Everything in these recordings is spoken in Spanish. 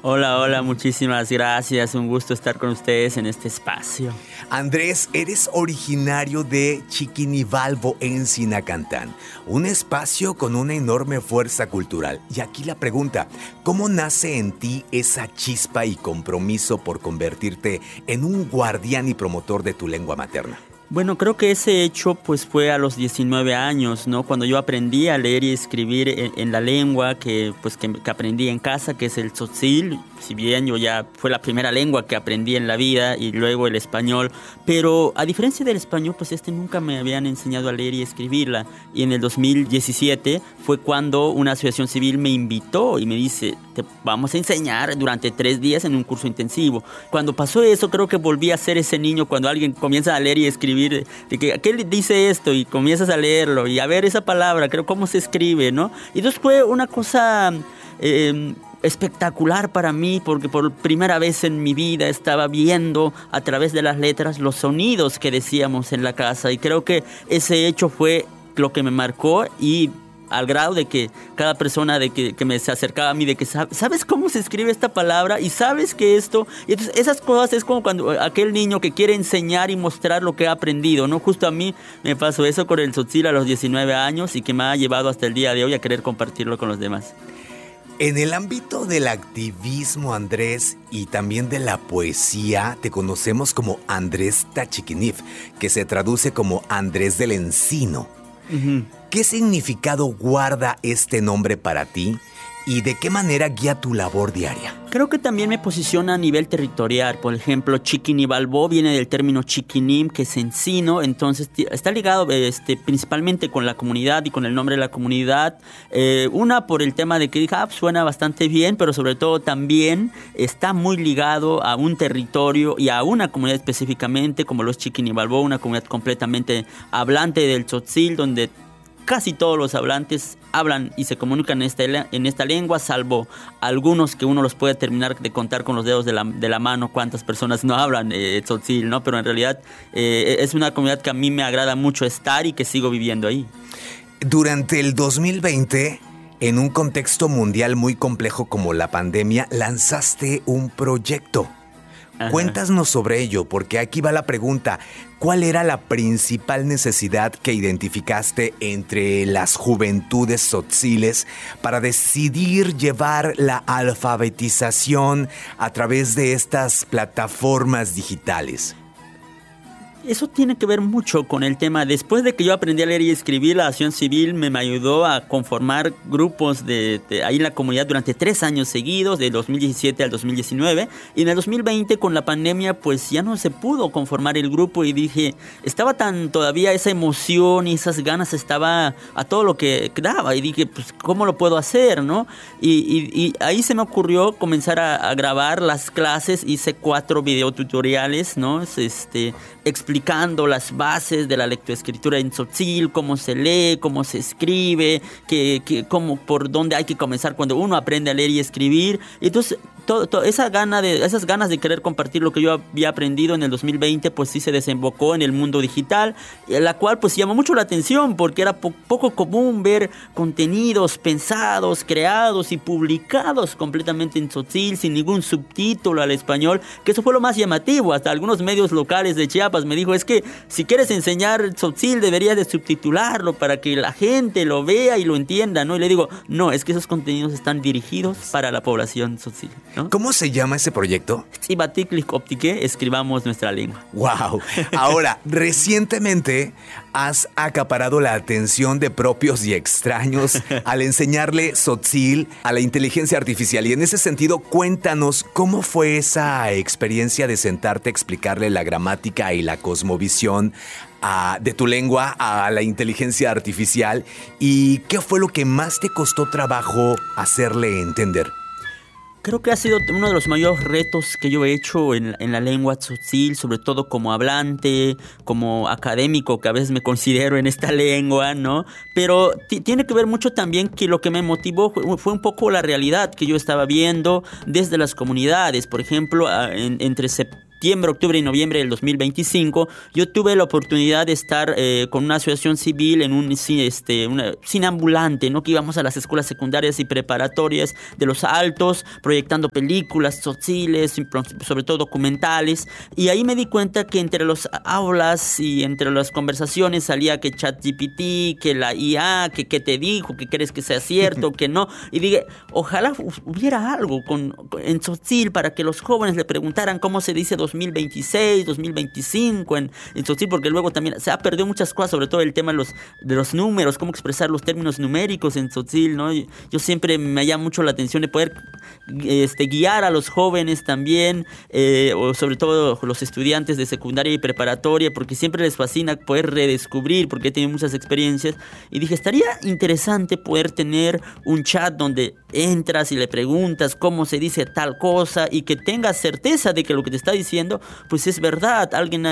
Hola, hola, muchísimas gracias. Un gusto estar con ustedes en este espacio. Andrés, eres originario de Chiquinivalvo en Sinacantán, un espacio con una enorme fuerza cultural. Y aquí la pregunta, ¿cómo nace en ti esa chispa y compromiso por convertirte en un guardián y promotor de tu lengua materna? Bueno, creo que ese hecho pues fue a los 19 años, ¿no? Cuando yo aprendí a leer y escribir en la lengua que aprendí en casa, que es el tzotzil. Si bien yo ya fue la primera lengua que aprendí en la vida y luego el español, pero a diferencia del español, pues nunca me habían enseñado a leer y escribirla. Y en el 2017 fue cuando una asociación civil me invitó y me dice, te vamos a enseñar durante 3 días en un curso intensivo. Cuando pasó eso, creo que volví a ser ese niño cuando alguien comienza a leer y escribir, de que ¿qué dice esto? Y comienzas a leerlo y a ver esa palabra, creo cómo se escribe, ¿no? Y entonces fue una cosa espectacular para mí, porque por primera vez en mi vida estaba viendo a través de las letras los sonidos que decíamos en la casa, y creo que ese hecho fue lo que me marcó, y al grado de que cada persona que me se acercaba a mí, de que ¿sabes cómo se escribe esta palabra? Y sabes que esto... Y entonces esas cosas es como cuando aquel niño que quiere enseñar y mostrar lo que ha aprendido, ¿no? Justo a mí me pasó eso con el tzotzil a los 19 años y que me ha llevado hasta el día de hoy a querer compartirlo con los demás. En el ámbito del activismo, Andrés, y también de la poesía, te conocemos como Andrés Tachiquinif, que se traduce como Andrés del Encino. Uh-huh. ¿Qué significado guarda este nombre para ti y de qué manera guía tu labor diaria? Creo que también me posiciona a nivel territorial. Por ejemplo, Chiquinivalvo viene del término chiquinim, que es encino, entonces está ligado principalmente con la comunidad y con el nombre de la comunidad. Una por el tema de que suena bastante bien, pero sobre todo también está muy ligado a un territorio y a una comunidad específicamente, como los Chiquinivalvo, una comunidad completamente hablante del tzotzil, donde casi todos los hablantes hablan y se comunican en esta lengua, salvo algunos que uno los puede terminar de contar con los dedos de la mano cuántas personas no hablan tzotzil, ¿no? Pero en realidad es una comunidad que a mí me agrada mucho estar y que sigo viviendo ahí. Durante el 2020, en un contexto mundial muy complejo como la pandemia, lanzaste un proyecto. Ajá. Cuéntanos sobre ello, porque aquí va la pregunta. ¿Cuál era la principal necesidad que identificaste entre las juventudes tzotziles para decidir llevar la alfabetización a través de estas plataformas digitales? Eso tiene que ver mucho con el tema. Después de que yo aprendí a leer y escribir, la acción civil me ayudó a conformar grupos ahí en la comunidad durante 3 años seguidos, de 2017 al 2019. Y en el 2020, con la pandemia, pues ya no se pudo conformar el grupo y dije, estaba todavía esa emoción y esas ganas, estaba a todo lo que daba. Y dije, pues, ¿cómo lo puedo hacer, no? Y ahí se me ocurrió comenzar a grabar las clases. Hice 4 videotutoriales, ¿no? Explicando las bases de la lectoescritura en tzotzil, cómo se lee, cómo se escribe, por dónde hay que comenzar cuando uno aprende a leer y escribir. Entonces, esas ganas de querer compartir lo que yo había aprendido en el 2020, pues sí se desembocó en el mundo digital, la cual pues llamó mucho la atención porque era poco común ver contenidos pensados, creados y publicados completamente en tzotzil, sin ningún subtítulo al español, que eso fue lo más llamativo. Hasta algunos medios locales de Chiapas me dijo, es que si quieres enseñar tzotzil deberías de subtitularlo para que la gente lo vea y lo entienda, ¿no? Y le digo, no, es que esos contenidos están dirigidos para la población tzotzil, ¿no? ¿Cómo se llama ese proyecto? Xibaticlic Optique, escribamos nuestra lengua. ¡Wow! Ahora, recientemente has acaparado la atención de propios y extraños al enseñarle tzotzil a la inteligencia artificial. Y en ese sentido, cuéntanos cómo fue esa experiencia de sentarte a explicarle la gramática y la cosmovisión de tu lengua a la inteligencia artificial, y qué fue lo que más te costó trabajo hacerle entender. Creo que ha sido uno de los mayores retos que yo he hecho en la lengua tzotzil, sobre todo como hablante, como académico, que a veces me considero en esta lengua, ¿no? Pero tiene que ver mucho también que lo que me motivó fue un poco la realidad que yo estaba viendo desde las comunidades. Por ejemplo, entre septiembre septiembre, octubre y noviembre del 2025, yo tuve la oportunidad de estar con una asociación civil en un cine ambulante, ¿no? Que íbamos a las escuelas secundarias y preparatorias de Los Altos, proyectando películas, tzotziles, sobre todo documentales, y ahí me di cuenta que entre las aulas y entre las conversaciones salía que ChatGPT, que la IA, que qué te dijo, que crees que sea cierto, que no, y dije, ojalá hubiera algo en tzotzil para que los jóvenes le preguntaran cómo se dice 2026, 2025 en tzotzil, porque luego también se ha perdido muchas cosas, sobre todo el tema de los números, cómo expresar los términos numéricos en tzotzil, ¿no? Yo siempre me llama mucho la atención de poder guiar a los jóvenes también, o sobre todo los estudiantes de secundaria y preparatoria, porque siempre les fascina poder redescubrir, porque he tenido muchas experiencias, y dije, estaría interesante poder tener un chat donde entras y le preguntas cómo se dice tal cosa y que tengas certeza de que lo que te está diciendo pues es verdad. Alguien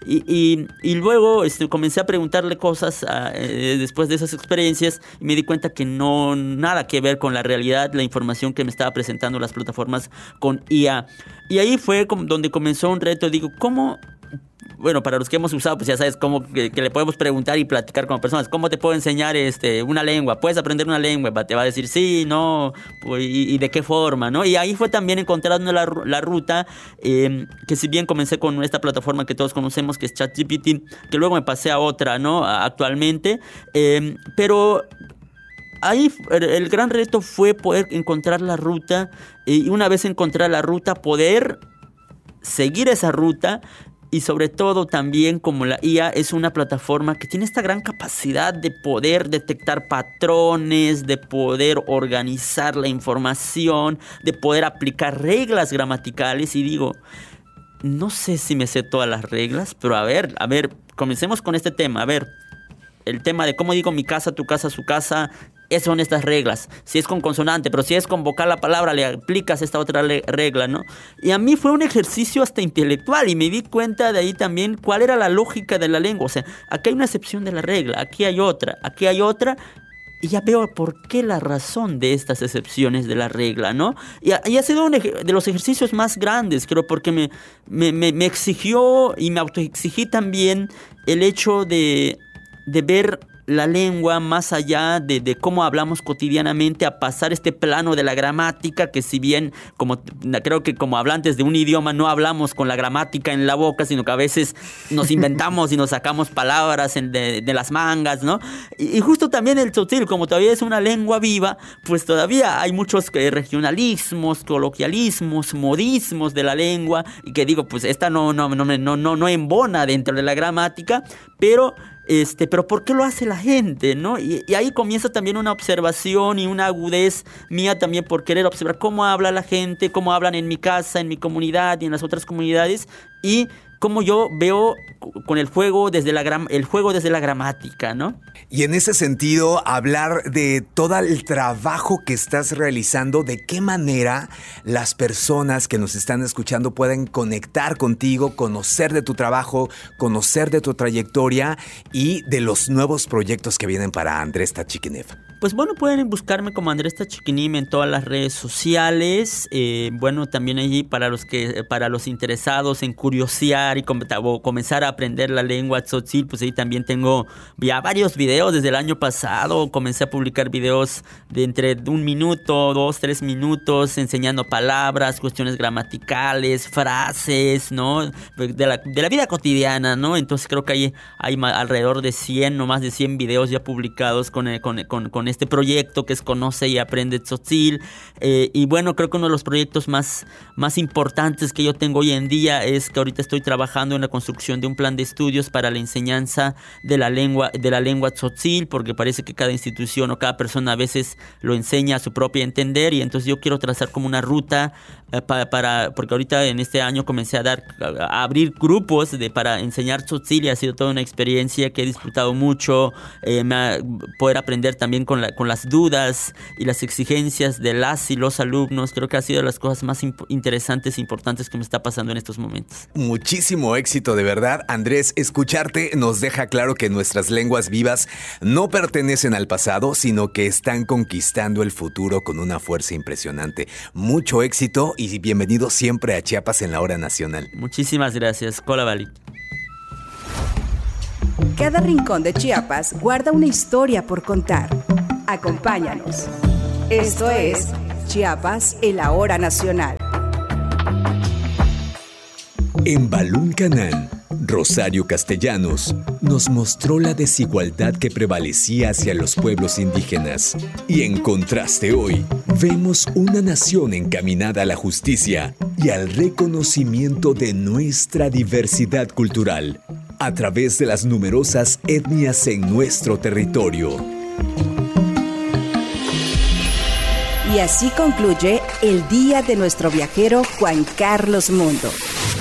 y luego comencé a preguntarle cosas después de esas experiencias, y me di cuenta que no nada que ver con la realidad, la información que me estaba presentando las plataformas con IA. Y ahí fue donde comenzó un reto. Digo, ¿cómo? Bueno, para los que hemos usado, pues ya sabes cómo que le podemos preguntar y platicar con personas. ¿Cómo te puedo enseñar una lengua? ¿Puedes aprender una lengua? Te va a decir sí, no, pues, y de qué forma, ¿no? Y ahí fue también encontrando la ruta, que si bien comencé con esta plataforma que todos conocemos, que es ChatGPT, que luego me pasé a otra, ¿no? Actualmente, pero ahí el gran reto fue poder encontrar la ruta, y una vez encontrar la ruta, poder seguir esa ruta. Y sobre todo también, como la IA es una plataforma que tiene esta gran capacidad de poder detectar patrones, de poder organizar la información, de poder aplicar reglas gramaticales. Y digo, no sé si me sé todas las reglas, pero a ver, comencemos con este tema. A ver, el tema de cómo digo mi casa, tu casa, su casa. Esas son estas reglas. Si es con consonante, pero si es con vocal la palabra, le aplicas esta otra regla, ¿no? Y a mí fue un ejercicio hasta intelectual, y me di cuenta de ahí también cuál era la lógica de la lengua. O sea, aquí hay una excepción de la regla, aquí hay otra, y ya veo por qué la razón de estas excepciones de la regla, ¿no? Y ha sido uno de los ejercicios más grandes, creo, porque me exigió y me autoexigí también el hecho de ver la lengua más allá de cómo hablamos cotidianamente, a pasar este plano de la gramática, que si bien creo que como hablantes de un idioma no hablamos con la gramática en la boca, sino que a veces nos inventamos y nos sacamos palabras de las mangas, ¿no? Y justo también el tzotzil, como todavía es una lengua viva, pues todavía hay muchos regionalismos, coloquialismos, modismos de la lengua, y que digo, pues esta no embona dentro de la gramática, pero ¿por qué lo hace la gente, no? Y ahí comienza también una observación y una agudez mía también por querer observar cómo habla la gente, cómo hablan en mi casa, en mi comunidad y en las otras comunidades, y cómo yo veo con el juego desde la gramática, ¿no? Y en ese sentido, hablar de todo el trabajo que estás realizando, de qué manera las personas que nos están escuchando pueden conectar contigo, conocer de tu trabajo, conocer de tu trayectoria y de los nuevos proyectos que vienen para Andrés Tachikinin. Pues bueno, pueden buscarme como Andrés Tachikinin en todas las redes sociales. Bueno, también allí para los interesados en curiosear y comenzar a aprender la lengua tzotzil, pues ahí también tengo ya varios videos desde el año pasado. Comencé a publicar videos de entre 1 minuto, 2, 3 minutos, enseñando palabras, cuestiones gramaticales, frases, ¿no? De la vida cotidiana, ¿no? Entonces creo que hay alrededor de 100 o más de 100 videos ya publicados con este proyecto que es Conoce y Aprende Tzotzil. Y bueno, creo que uno de los proyectos más importantes que yo tengo hoy en día es que ahorita estoy trabajando en la construcción de un plan de estudios para la enseñanza de la lengua tzotzil, porque parece que cada institución o cada persona a veces lo enseña a su propio entender, y entonces yo quiero trazar como una ruta porque ahorita en este año comencé a abrir grupos para enseñar tzotzil, y ha sido toda una experiencia que he disfrutado mucho, poder aprender también con las dudas y las exigencias de las y los alumnos. Creo que ha sido de las cosas más interesantes e importantes que me está pasando en estos momentos. Muchísimo éxito, de verdad, Andrés. Escucharte nos deja claro que nuestras lenguas vivas no pertenecen al pasado, sino que están conquistando el futuro con una fuerza impresionante. Mucho éxito y bienvenido siempre a Chiapas en la Hora Nacional. Muchísimas gracias. Kola Bali. Cada rincón de Chiapas guarda una historia por contar. Acompáñanos. Esto es Chiapas en la Hora Nacional. En Balún Canán, Rosario Castellanos nos mostró la desigualdad que prevalecía hacia los pueblos indígenas. Y en contraste hoy, vemos una nación encaminada a la justicia y al reconocimiento de nuestra diversidad cultural a través de las numerosas etnias en nuestro territorio. Y así concluye el día de nuestro viajero Juan Carlos Mundo.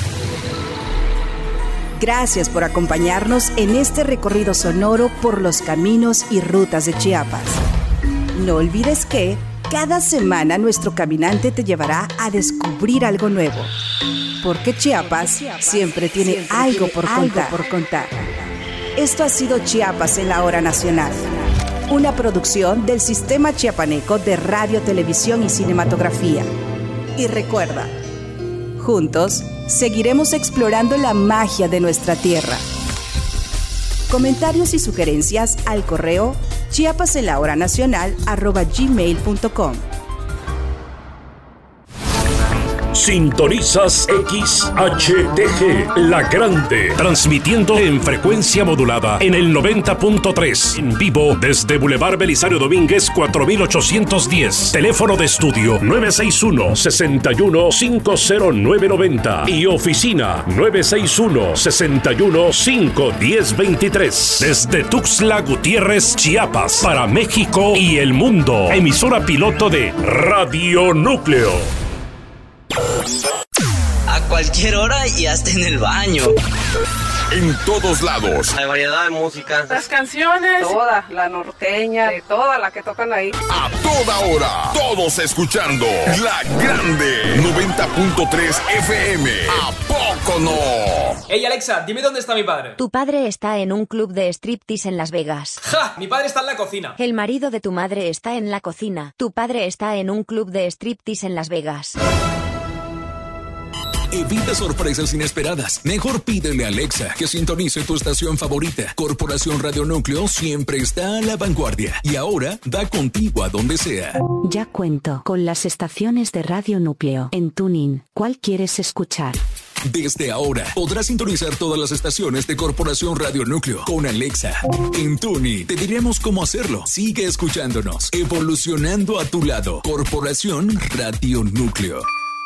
Gracias por acompañarnos en este recorrido sonoro por los caminos y rutas de Chiapas. No olvides que cada semana nuestro caminante te llevará a descubrir algo nuevo. Porque Chiapas siempre tiene algo por contar. Esto ha sido Chiapas en la Hora Nacional. Una producción del Sistema Chiapaneco de Radio, Televisión y Cinematografía. Y recuerda, juntos seguiremos explorando la magia de nuestra tierra. Comentarios y sugerencias al correo chiapasenlahoranacional@gmail.com. Sintonizas XHTG, La Grande, transmitiendo en frecuencia modulada en el 90.3, en vivo desde Boulevard Belisario Domínguez 4810, teléfono de estudio 961-61-50990 y oficina 961-61-51023, desde Tuxtla Gutiérrez, Chiapas, para México y el mundo, emisora piloto de Radio Núcleo. A cualquier hora y hasta en el baño. En todos lados. Hay variedad de música. Las canciones. Toda, la norteña, de toda la que tocan ahí. A toda hora. Todos escuchando La Grande 90.3 FM. ¿A poco no? Hey Alexa, dime dónde está mi padre. Tu padre está en un club de striptease en Las Vegas. ¡Ja! Mi padre está en la cocina. El marido de tu madre está en la cocina. Tu padre está en un club de striptease en Las Vegas. Evita sorpresas inesperadas. Mejor pídele a Alexa que sintonice tu estación favorita. Corporación Radio Núcleo siempre está a la vanguardia y ahora da contigo a donde sea. Ya cuento con las estaciones de Radio Núcleo en TuneIn. ¿Cuál quieres escuchar? Desde ahora podrás sintonizar todas las estaciones de Corporación Radio Núcleo con Alexa. En TuneIn te diremos cómo hacerlo. Sigue escuchándonos, evolucionando a tu lado. Corporación Radio Núcleo.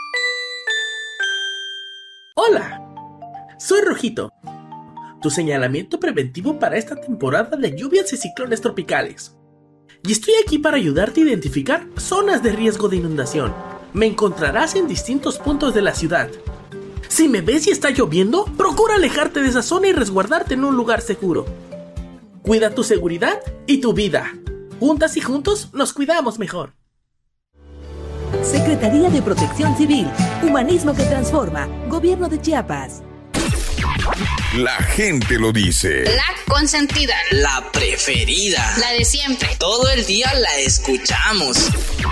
Hola, soy Rojito, tu señalamiento preventivo para esta temporada de lluvias y ciclones tropicales. Y estoy aquí para ayudarte a identificar zonas de riesgo de inundación. Me encontrarás en distintos puntos de la ciudad. Si me ves y está lloviendo, procura alejarte de esa zona y resguardarte en un lugar seguro. Cuida tu seguridad y tu vida. Juntas y juntos nos cuidamos mejor. Secretaría de Protección Civil, Humanismo que Transforma, Gobierno de Chiapas. La gente lo dice. La consentida. La preferida. La de siempre. Todo el día la escuchamos.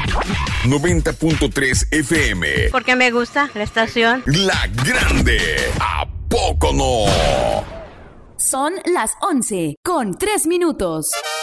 90.3 FM. Porque me gusta la estación. La Grande. ¿A poco no? Son las 11:03.